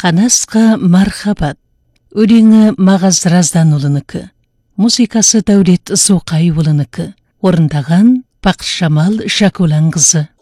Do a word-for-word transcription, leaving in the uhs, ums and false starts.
Қанасқа мархабат. Өлеңі Мағаз Разданұлынікі. Музыкасы Дәулет Зоқайұлынікі. Орындаған Бақытжамал Шакуланқызы.